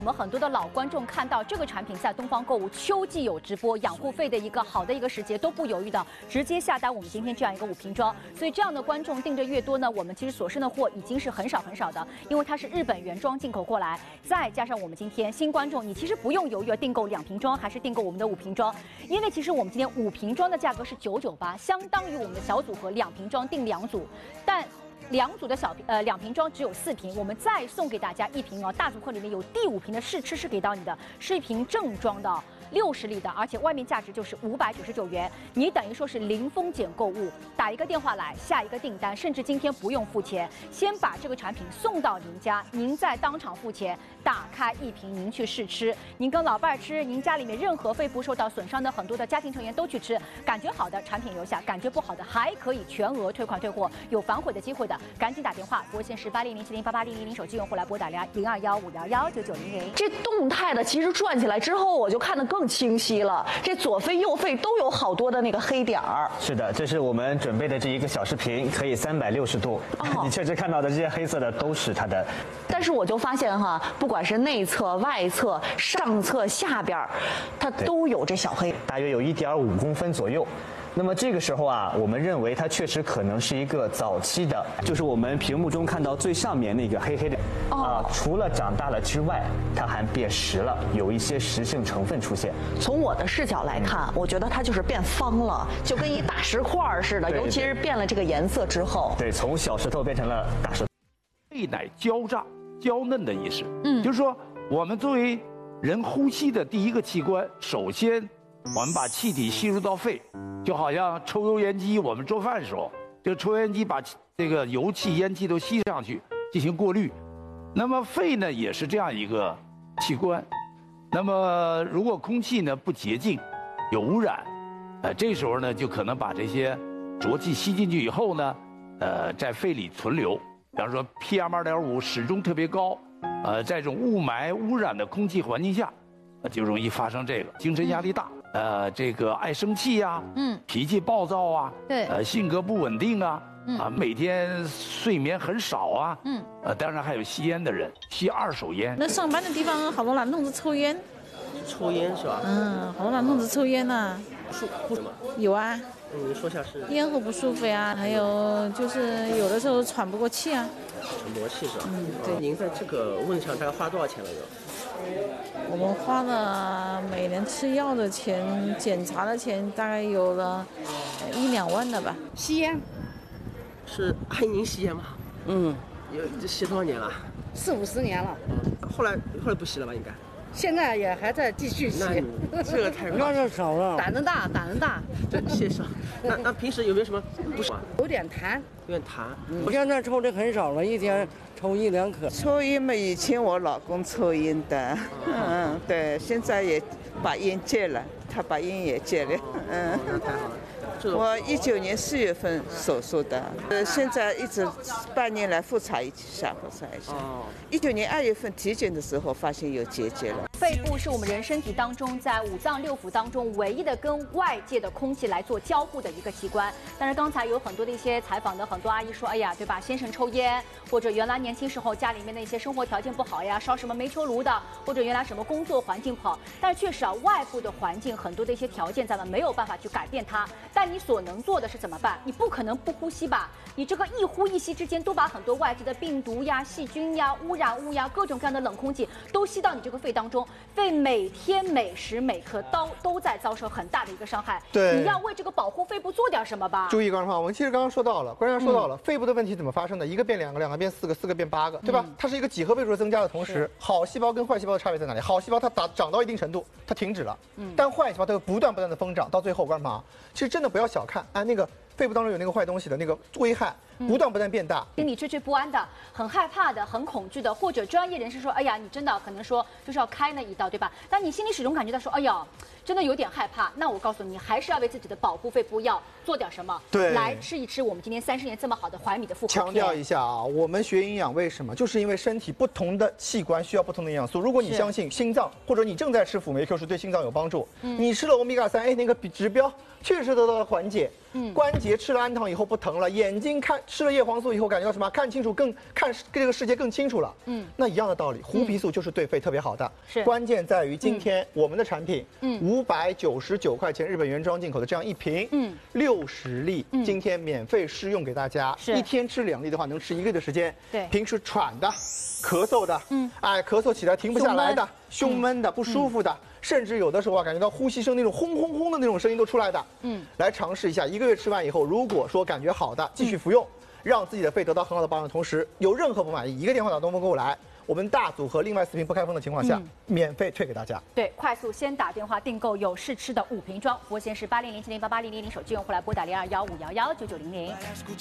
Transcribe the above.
我们很多的老观众看到这个产品在东方购物秋季有直播，养护费的一个好的一个时节都不犹豫的直接下单我们今天这样一个5瓶装，所以这样的观众订的越多呢，我们其实所剩的货已经是很少的，因为它是日本原装进口过来，再加上我们今天新观众，你其实不用犹豫订购2瓶装还是订购我们的5瓶装，因为其实我们今天5瓶装的价格是998，相当于我们的小组合2瓶装订2组，但2组的2瓶装只有4瓶，我们再送给大家1瓶哦，大组合里面有第5瓶的试吃是给到你的，是1瓶正装的60粒的，而且外面价值就是599元，你等于说是零风险购物，打一个电话来下一个订单，甚至今天不用付钱，先把这个产品送到您家，您再当场付钱，打开1瓶您去试吃，您跟老伴儿吃，您家里面任何肺部受到损伤的很多的家庭成员都去吃，感觉好的产品留下，感觉不好的还可以全额退款退货，有反悔的机会的，赶紧打电话，拨线是8007088000，手机用户来拨打0215119900。 这动态的其实转起来之后，我就看得更清晰了。这左肺右肺都有好多的那个黑点儿。 是的，这是我们准备的这一个小视频，可以360度。你确实看到的这些黑色的都是它的。 但是我就发现哈，不管是内侧、外侧、上侧、下边，它都有这小黑， 大约有1.5公分左右。那么这个时候啊，我们认为它确实可能是一个早期的，就是我们屏幕中看到最上面那个黑黑的除了长大了之外，它还变实了，有一些实性成分出现。 从我的视角来看，我觉得它就是变方了，就跟一大石块似的，尤其是变了这个颜色之后。 对，从小石头变成了大石头。 肺乃娇炸、娇嫩的意思。就是说我们作为人呼吸的第一个器官，首先我们把气体吸入到肺。就好像抽油烟机，我们做饭的时候，这个抽油烟机把这个油气、烟气都吸上去进行过滤。那么肺呢，也是这样一个器官。那么如果空气呢不洁净，有污染，这时候呢就可能把这些浊气吸进去以后呢，在肺里存留。比方说 PM2.5始终特别高，在这种雾霾污染的空气环境下，就容易发生这个精神压力大。这个爱生气呀，脾气暴躁啊， 对， 性格不稳定啊，每天睡眠很少啊，当然还有吸烟的人，吸2手烟。 那上班的地方好多男同志抽烟， 抽烟是吧？ 好多男同志抽烟呐。 不什么？ 有啊。 你说一下是？ 咽喉不舒服呀，还有就是有的时候喘不过气啊。 喘不过气是吧？ 对。 您在这个问题上大概花多少钱了有？ 我们花了每年吃药的钱、检查的钱，大概有了1、2万的吧。 吸烟是阿姨您吸烟吗？有吸多少年了 ？40、50年了。 后来不吸了吧？应该。 现在也还在继续吸。 那这个太那就少了。 胆子大。 对，谢谢。那平时有没有什么不爽？ 有点痰。 有点痰。 我现在抽的很少了，一天抽1、2颗。 抽烟嘛，以前我老公抽烟的，对，现在也把烟戒了，他把烟也戒了， 那太好了。 我19年4月份手术的，现在一直半年来复查一下。19年2月份体检的时候发现有结节了。 肺部是我们人身体当中在5脏6腑当中唯一的跟外界的空气来做交互的一个器官。但是刚才有很多的一些采访的很多阿姨说，哎呀，对吧？先生抽烟，或者原来年轻时候家里面的一些生活条件不好呀，烧什么煤球炉的，或者原来什么工作环境不好。但是确实啊，外部的环境很多的一些条件咱们没有办法去改变它。但你所能做的是怎么办？你不可能不呼吸吧？你这个一呼一吸之间都把很多外界的病毒呀、细菌呀、污染物呀、各种各样的冷空气都吸到你这个肺当中，肺每天每时每刻都在遭受很大的一个伤害。 对， 你要为这个保护肺部做点什么吧。 注意观众朋友，我们其实刚刚说到了，关键说到了肺部的问题怎么发生的？1个变2个，2个变4个，4个变8个，对吧？它是一个几何倍数的增加的同时，好细胞跟坏细胞的差别在哪里？好细胞它长到一定程度，它停止了，但坏细胞它会不断的疯长，到最后干嘛？其实真的不要小看那个肺部当中有那个坏东西的那个危害，不断变大， 心里惴惴不安的，很害怕的，很恐惧的，或者专业人士说，哎呀，你真的可能说就是要开那一刀，对吧？但你心里始终感觉到说，哎呀，真的有点害怕。那我告诉你，还是要为自己的保护肺部要做点什么。 对， 来吃一吃我们今天30年这么好的怀米的复活片。 强调一下啊，我们学营养为什么？就是因为身体不同的器官需要不同的营养素。如果你相信心脏，或者你正在吃辅酶 Q10对心脏有帮助，你吃了欧米伽3，那个指标确实得到了缓解。关节吃了氨糖以后不疼了，眼睛吃了叶黄素以后感觉到什么？看这个世界更清楚了。那一样的道理，胡皮素就是对肺特别好的。 是。 关键在于今天我们的产品，599块钱日本原装进口的这样一瓶，60粒，今天免费试用给大家。一天吃2粒的话，能吃1个月的时间。 对。 平时喘的、咳嗽的，咳嗽起来停不下来的、胸闷的、不舒服的。甚至有的时候啊，感觉到呼吸声那种轰轰轰的那种声音都出来的，来尝试一下，1个月吃完以后，如果说感觉好的，继续服用，让自己的肺得到很好的保养的同时，有任何不满意，一个电话打东风购物来，我们大组合另外4瓶不开封的情况下，免费退给大家。 对，快速先打电话订购有试吃的5瓶装，拨线是8007088000，手机用户来拨打0215119900。